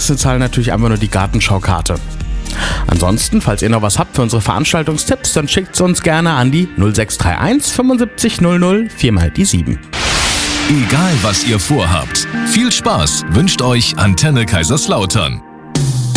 niedrigste Zahl natürlich einfach nur die Gartenschaukarte. Ansonsten, falls ihr noch was habt für unsere Veranstaltungstipps, dann schickt es uns gerne an die 0631 75 00 4x7. Egal was ihr vorhabt, viel Spaß wünscht euch Antenne Kaiserslautern.